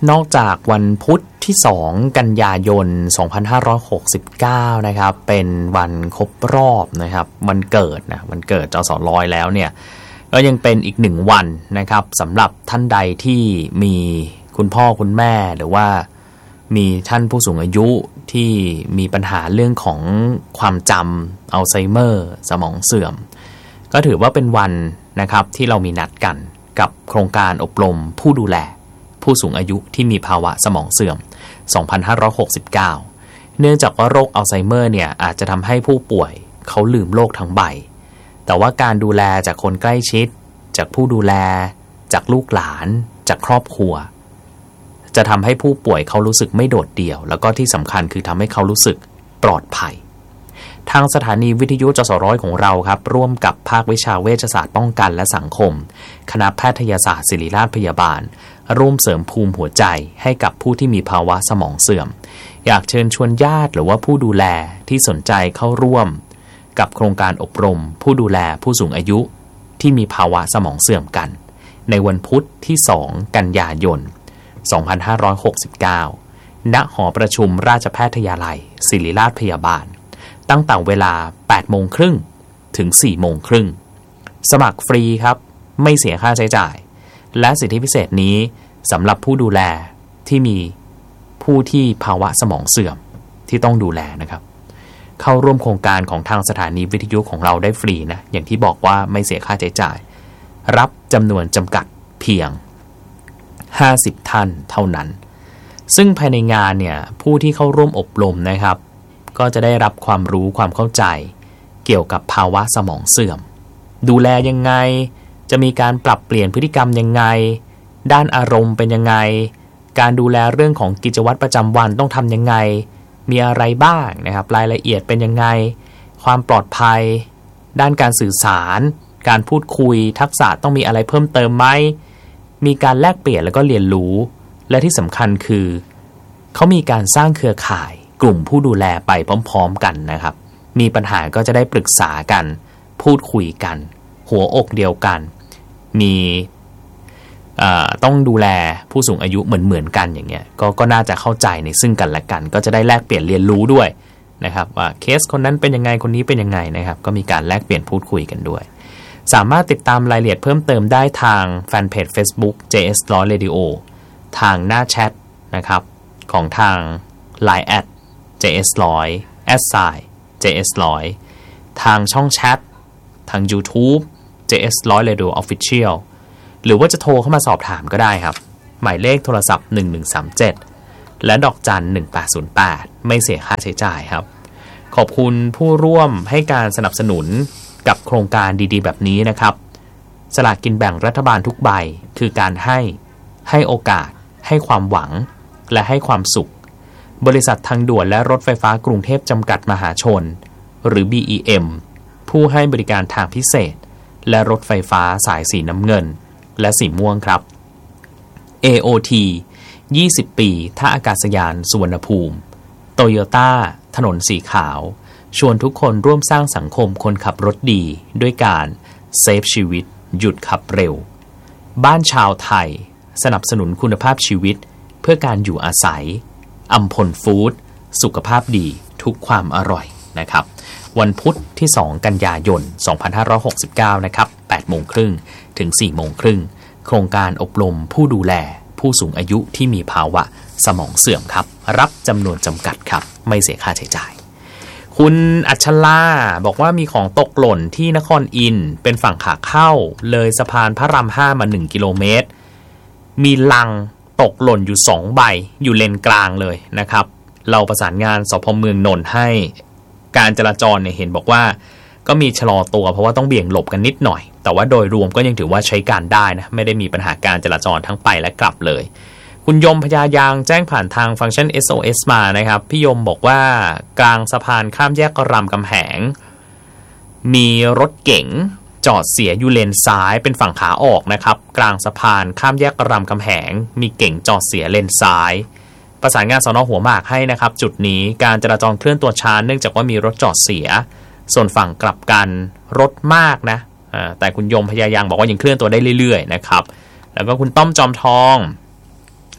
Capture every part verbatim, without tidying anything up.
นอกจากวันพุธที่สองกันยายนสองพันห้าร้อยหกสิบเก้านะครับเป็นวันครบรอบนะครับวันเกิดนะวันเกิดจส.ร้อยแล้วเนี่ยก็ยังเป็นอีกหนึ่งวันนะครับสำหรับท่านใดที่มีคุณพ่อคุณแม่หรือว่ามีท่านผู้สูงอายุที่มีปัญหาเรื่องของความจำอัลไซเมอร์สมองเสื่อมก็ถือว่าเป็นวันนะครับที่เรามีนัดกันกับโครงการอบรมผู้ดูแลผู้สูงอายุที่มีภาวะสมองเสื่อมสองพันห้าร้อยหกสิบเก้าเนื่องจากว่าโรคอัลไซเมอร์เนี่ยอาจจะทำให้ผู้ป่วยเขาลืมโลกทั้งใบแต่ว่าการดูแลจากคนใกล้ชิดจากผู้ดูแลจากลูกหลานจากครอบครัวจะทำให้ผู้ป่วยเขารู้สึกไม่โดดเดี่ยวแล้วก็ที่สำคัญคือทำให้เขารู้สึกปลอดภัยทางสถานีวิทยุจส.ร้อยของเราครับร่วมกับภาควิชาเวชศาสตร์ป้องกันและสังคมคณะแพทยศาสตร์ศิริราชพยาบาลร่วมเสริมภูมิหัวใจให้กับผู้ที่มีภาวะสมองเสื่อมอยากเชิญชวนญาติหรือว่าผู้ดูแลที่สนใจเข้าร่วมกับโครงการอบรมผู้ดูแลผู้สูงอายุที่มีภาวะสมองเสื่อมกันในวันพุธที่สองกันยายนสองพันห้าร้อยหกสิบเก้าณหอประชุมราชแพทยาลัยศิริราชพยาบาลตั้งแต่เวลา แปดโมงครึ่ง ถึง สี่โมงครึ่งสมัครฟรีครับไม่เสียค่าใช้จ่ายและสิทธิพิเศษนี้สำหรับผู้ดูแลที่มีผู้ที่ภาวะสมองเสื่อมที่ต้องดูแลนะครับเข้าร่วมโครงการของทางสถานีวิทยุของเราได้ฟรีนะอย่างที่บอกว่าไม่เสียค่าใช้จ่ายรับจำนวนจำกัดเพียงห้าสิบท่านเท่านั้นซึ่งภายในงานเนี่ยผู้ที่เข้าร่วมอบรมนะครับก็จะได้รับความรู้ความเข้าใจเกี่ยวกับภาวะสมองเสื่อมดูแลยังไงจะมีการปรับเปลี่ยนพฤติกรรมยังไงด้านอารมณ์เป็นยังไงการดูแลเรื่องของกิจวัตรประจำวันต้องทำยังไงมีอะไรบ้างนะครับรายละเอียดเป็นยังไงความปลอดภัยด้านการสื่อสารการพูดคุยทักษะต้องมีอะไรเพิ่มเติมไหมมีการแลกเปลี่ยนแล้วก็เรียนรู้และที่สำคัญคือเขามีการสร้างเครือข่ายกลุ่มผู้ดูแลไปพร้อมๆกันนะครับมีปัญหาก็จะได้ปรึกษากันพูดคุยกันหัวอกเดียวกันมีต้องดูแลผู้สูงอายุเหมือนๆกันอย่างเงี้ย ก, ก็น่าจะเข้าใจในซึ่งกันและกันก็จะได้แลกเปลี่ยนเรียนรู้ด้วยนะครับว่าเคสคนนั้นเป็นยังไงคนนี้เป็นยังไงนะครับก็มีการแลกเปลี่ยนพูดคุยกันด้วยสามารถติดตามรายละเอียดเพิ่มเติมได้ทางแฟนเพจ Facebook เจ เอส ร้อย Radio ทางหน้าแชทนะครับของทาง ไลน์ แอท เจ เอส ร้อย แอท ไซน์ เจ เอส ร้อย ทางช่องแชททาง YouTube เจ เอส ร้อย Radio Official หรือว่าจะโทรเข้ามาสอบถามก็ได้ครับหมายเลขโทรศัพท์หนึ่งหนึ่งสามเจ็ดและดอกจันหนึ่งแปดศูนย์แปดไม่เสียค่าใช้จ่ายครับขอบคุณผู้ร่วมให้การสนับสนุนกับโครงการดีๆแบบนี้นะครับสลากกินแบ่งรัฐบาลทุกใบคือการให้ให้โอกาสให้ความหวังและให้ความสุขบริษัททางด่วนและรถไฟฟ้ากรุงเทพจำกัดมหาชนหรือ บี อี เอ็ม ผู้ให้บริการทางพิเศษและรถไฟฟ้าสายสีน้ำเงินและสีม่วงครับ เอ โอ ที ยี่สิบปีท่าอากาศยานสุวรรณภูมิโตโยต้าถนนสีขาวชวนทุกคนร่วมสร้างสังคมคนขับรถดีด้วยการเซฟชีวิตหยุดขับเร็วบ้านชาวไทยสนับสนุนคุณภาพชีวิตเพื่อการอยู่อาศัยอัมพลฟู้ดสุขภาพดีทุกความอร่อยนะครับวันพุธที่สองกันยายนสองพันห้าร้อยหกสิบเก้านะครับ แปดโมงครึ่ง ถึง สี่โมงครึ่งโครงการอบรมผู้ดูแลผู้สูงอายุที่มีภาวะสมองเสื่อมครับรับจำนวนจำกัดครับไม่เสียค่าใช้จ่ายคุณอัชลาบอกว่ามีของตกหล่นที่นครอินทร์เป็นฝั่งขาเข้าเลยสะพานพระรามห้ามาหนึ่งกิโลเมตรมีลังตกหล่นอยู่สองใบอยู่เลนกลางเลยนะครับเราประสานงานสภ.เมืองนนท์ให้การจราจรเนี่ยเห็นบอกว่าก็มีชะลอตัวเพราะว่าต้องเบี่ยงหลบกันนิดหน่อยแต่ว่าโดยรวมก็ยังถือว่าใช้การได้นะไม่ได้มีปัญหาการจราจรทั้งไปและกลับเลยคุณยมพญายางแจ้งผ่านทางฟังก์ชัน เอส โอ เอส มานะครับพี่ยมบอกว่ากลางสะพานข้ามแยกรามคำแหงมีรถเก๋งจอดเสียอยู่เลนซ้ายเป็นฝั่งขาออกนะครับกลางสะพานข้ามแยกรามคำแหงมีเก๋งจอดเสียเลนซ้ายประสานงานสน.หัวหมากให้นะครับจุดนี้การจราจรเคลื่อนตัวช้าเนื่องจากว่ามีรถจอดเสียส่วนฝั่งกลับกันรถมากนะแต่คุณยมพญายางบอกว่ายังเคลื่อนตัวได้เรื่อยๆนะครับแล้วก็คุณต้อมจอมทอง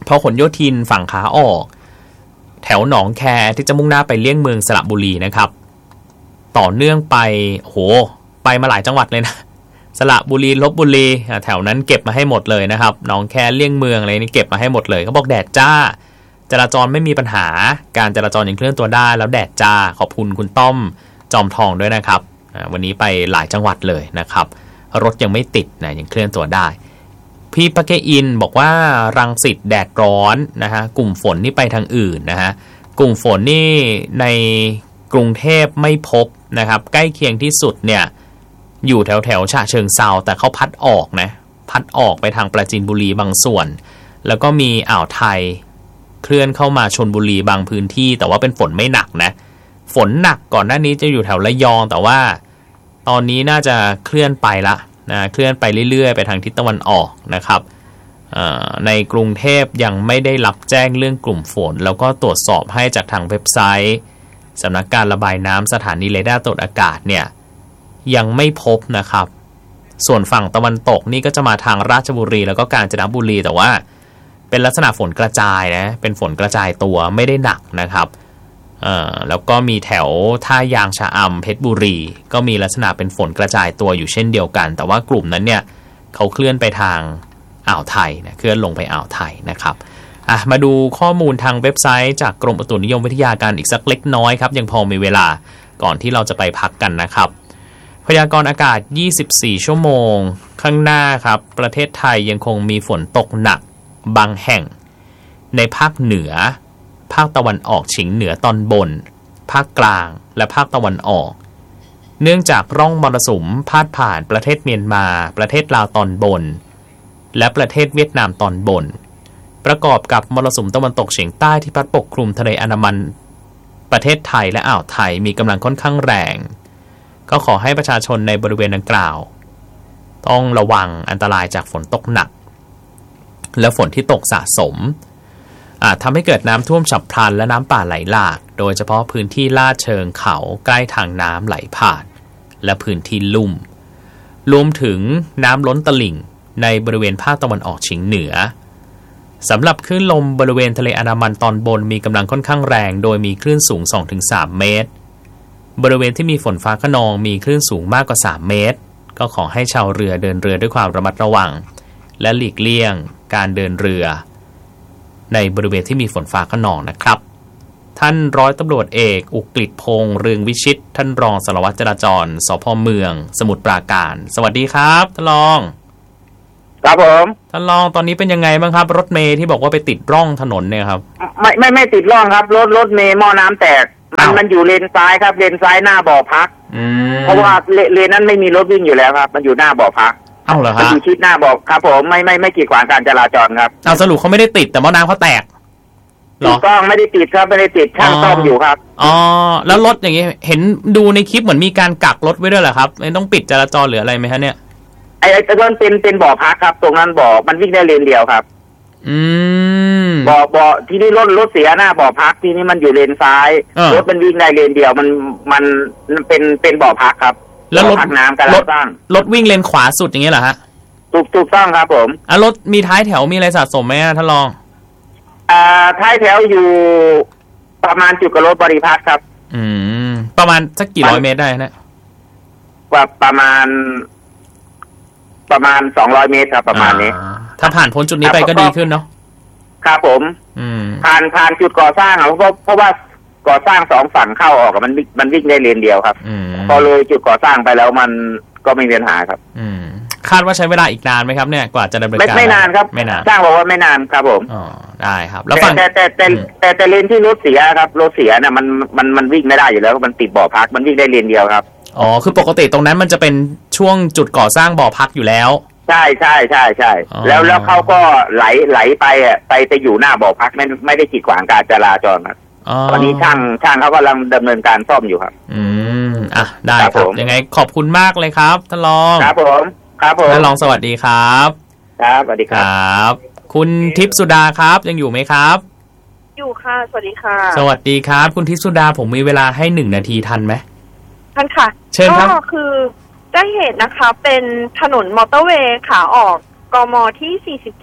พหลโยธินฝั่งขาออกแถวหนองแคที่จะมุ่งหน้าไปเลี่ยงเมืองสระบุรีนะครับต่อเนื่องไปโหไปมาหลายจังหวัดเลยนะสระบุรีลพบุรีแถวนั้นเก็บมาให้หมดเลยนะครับหนองแคเลี่ยงเมืองอะไรนี่เก็บมาให้หมดเลยเขาบอกแดดจ้าจราจรไม่มีปัญหาการจราจรยังเคลื่อนตัวได้แล้วแดดจ้าขอบคุณคุณต้อมจอมทองด้วยนะครับวันนี้ไปหลายจังหวัดเลยนะครับรถยังไม่ติดนะยังเคลื่อนตัวได้พี่ปะเกอินบอกว่ารังสิตแดดร้อนนะฮะกลุ่มฝนนี่ไปทางอื่นนะฮะกลุ่มฝนนี่ในกรุงเทพไม่พบนะครับใกล้เคียงที่สุดเนี่ยอยู่แถวแถวฉะเชิงเซาแต่เขาพัดออกนะพัดออกไปทางปราจีนบุรีบางส่วนแล้วก็มีอ่าวไทยเคลื่อนเข้ามาชลบุรีบางพื้นที่แต่ว่าเป็นฝนไม่หนักนะฝนหนักก่อนหน้านี้จะอยู่แถวระยองแต่ว่าตอนนี้น่าจะเคลื่อนไปละนะเคลื่อนไปเรื่อยๆไปทางทิศตะวันออกนะครับในกรุงเทพยังไม่ได้รับแจ้งเรื่องกลุ่มฝนแล้วก็ตรวจสอบให้จากทางเว็บไซต์สำนักการระบายน้ำสถานีเรดาร์ตรวจอากาศเนี่ยยังไม่พบนะครับส่วนฝั่งตะวันตกนี่ก็จะมาทางราชบุรีแล้วก็กาญจนบุรีแต่ว่าเป็นลักษณะฝนกระจายนะเป็นฝนกระจายตัวไม่ได้หนักนะครับแล้วก็มีแถวท่ายางชะอำเพชรบุรีก็มีลักษณะเป็นฝนกระจายตัวอยู่เช่นเดียวกันแต่ว่ากลุ่มนั้นเนี่ยเขาเคลื่อนไปทางอ่าวไทยนะเคลื่อนลงไปอ่าวไทยนะครับอ่ะมาดูข้อมูลทางเว็บไซต์จากกรมอุตุนิยมวิทยากันอีกสักเล็กน้อยครับยังพอมีเวลาก่อนที่เราจะไปพักกันนะครับพยากรณ์อากาศยี่สิบสี่ชั่วโมงข้างหน้าครับประเทศไทยยังคงมีฝนตกหนักบางแห่งในภาคเหนือภาคตะวันออกเฉียงเหนือตอนบนภาคกลางและภาคตะวันออกเนื่องจากร่องมรสุมพาดผ่านประเทศเมียนมาประเทศลาวตอนบนและประเทศเวียดนามตอนบนประกอบกับมรสุมตะวันตกเฉียงใต้ที่พัดปกคลุมทะเลอันดามันประเทศไทยและอ่าวไทยมีกำลังค่อนข้างแรงก็ขอให้ประชาชนในบริเวณดังกล่าวต้องระวังอันตรายจากฝนตกหนักและฝนที่ตกสะสมอาจทำให้เกิดน้ำท่วมฉับพลันและน้ำป่าไหลหลากโดยเฉพาะพื้นที่ลาดเชิงเขาใกล้ทางน้ำไหลผ่านและพื้นที่ลุ่มรวมถึงน้ำล้นตลิ่งในบริเวณภาคตะวันออกเฉียงเหนือสำหรับคลื่นลมบริเวณทะเลอันดามันตอนบนมีกำลังค่อนข้างแรงโดยมีคลื่นสูง สองถึงสาม เมตรบริเวณที่มีฝนฟ้าคะนองมีคลื่นสูงมากกว่าสามเมตรก็ขอให้ชาวเรือเดินเรือด้วยความระมัดระวังและหลีกเลี่ยงการเดินเรือในบริเวณที่มีฝนฟ้าคะนองนะครับท่านร้อยตำรวจเอกอุกฤษพงษ์เรืองวิชิตท่านรองสารวัตรจราจรสภ.เมืองสมุทรปราการสวัสดีครับท่านรองครับผมท่านรองตอนนี้เป็นยังไงบ้างครับรถเมล์ที่บอกว่าไปติดร่องถนนเนี่ยครับไม่ไม่ไม่ติดร่องครับรถรถเมล์หม้อน้ำแตกมันมันอยู่เลนซ้ายครับเลนซ้ายหน้าบ่อพักเพราะว่าเลนนั้นไม่มีรถวิ่งอยู่แล้วครับมันอยู่หน้าบ่อพักเอ้าเหรอครับมันอยู่ชิดหน้าบ่อครับผมไม่ไม่ไม่กีดขวางการจราจรครับเอาสรุปเขาไม่ได้ติดแต่หม้อน้ำเขาแตกถูกต้องไม่ได้ติดครับไม่ได้ติดช่างซ่อมอยู่ครับอ๋อแล้วรถอย่างงี้เห็นดูในคลิปเหมือนมีการกักรถไว้ด้วยเหรอครับไม่ต้องปิดจราจรหรืออะไรไหมฮะเนี่ยไอ้ไอ้ตรงนั้นเป็นเป็นบ่อพักครับตรงนั้นบ่อมันวิ่งได้เลนเดียวครับอืมบ่อบ่อที่นี่รถรถเสียหน้าบ่อพักที่นี่มันอยู่เลนซ้ายรถมันวิ่งได้เลนเดียวมันมันเป็นเป็นบ่อพักครับแล้วรถพักน้ำกันแล้วสร้างรถวิ่งเลนขวาสุดอย่างเงี้ยเหรอฮะถูกถูกต้องครับผมอ่ะรถมีท้ายแถวมีอะไรสะสมไหมท่านรองอ่าท้ายแถวอยู่ประมาณจุดกระรถบริพัตรครับอืมประมาณสักกี่ร้อยเมตรได้นะว่าประมาณประมาณสองร้อยเมตรครับประมาณนี้ถ้าผ่านพ้นจุดนี้ไปก็ดีขึ้นเนาะครับผมผ่านผ่านจุดก่อสร้างเพราะเพราะว่าก่อสร้างสองฝั่งเข้าออกมันมันวิ่งได้เลนเดียวครับพอเลยจุดก่อสร้างไปแล้วมันก็ไม่มีปัญหาครับคาดว่าใช้เวลาอีกนานไหมครับเนี่ยกว่าจะดำเนินการไม่นานครับไม่นานสร้างบอกว่าไม่นานครับผมอ๋อได้ครับแล้วฝั่งแต่แต่แต่แต่แต่เลนที่รถเสียครับรถเสียน่ะมันมันมันวิ่งไม่ได้อยู่แล้วมันติดบ่อพักมันวิ่งได้เลนเดียวครับอ๋อคือปกติตรงนั้นมันจะเป็นช่วงจุดก่อสร้างบ่อพักอยู่แล้วใช่ใช่ใช่ใช่แล้วแล้วเขาก็ไหลไหลไปอ่ะไปไปอยู่หน้าบ่อพักไม่ไม่ได้กีดขวางการจราจรครับตอนนี้ช่างช่างเขากำลังดำเนินการซ่อมอยู่ครับอืมอ่ะได้ครับยังไงขอบคุณมากเลยครับท่านรองครับผมครับผมท่านรองสวัสดีครับครับสวัสดีครับคุณทิพย์สุดาครับยังอยู่ไหมครับอยู่ค่ะสวัสดีค่ะสวัสดีครับคุณทิพย์สุดาผมมีเวลาให้หนึ่งนาทีทันไหมทันค่ะเชิญครับก็คือได้เหตุนะคะเป็นถนนมอเตอร์เวย์ขาออกกมที่สี่สิบเจ็ด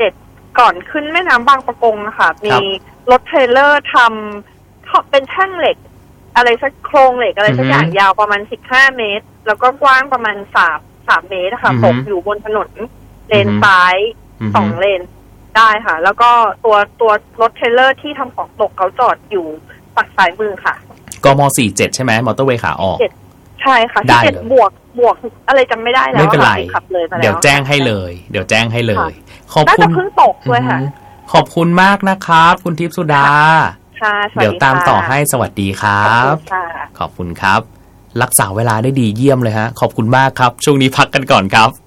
ก่อนขึ้นแม่น้ำบางปะกงนะคะมีรถเทรลเลอร์ทำเป็นแท่งเหล็กอะไรสักโครงเหล็กอะไรสักอย่างยาวประมาณสิบห้าเมตรแล้วก็กว้างประมาณสามสามเมตรค่ะตกอยู่บนถนนเลนซ้ายสองเลนได้ค่ะแล้วก็ตัวตัวรถเทรลเลอร์ที่ทำของตกเขาจอดอยู่ฝั่งซ้ายมือค่ะกมสี่สิบเจ็ดใช่ไหมมอเตอร์เวย์ขาออกใช่ค่ะที่เจ็ดบวกบวกอะไรจำไม่ได้แล้วไม่เป็นไรขับเลยมาแล้วเดี๋ยวแจ้งให้เลยเดี๋ยวแจ้งให้เลยขอบคุณน่าจะเพิ่งตกด้วยค่ะขอบคุณมากนะครับคุณทิพย์สุดาค่ะเดี๋ยวตามต่อให้สวัสดีครับขอบคุณครับรักษาเวลาได้ดีเยี่ยมเลยฮะขอบคุณมากครับช่วงนี้พักกันก่อนครับ